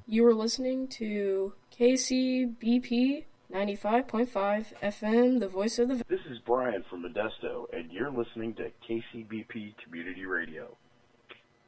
You are listening to KCBP 95.5 FM, the voice of the... This is Brian from Modesto, and you're listening to KCBP Community Radio.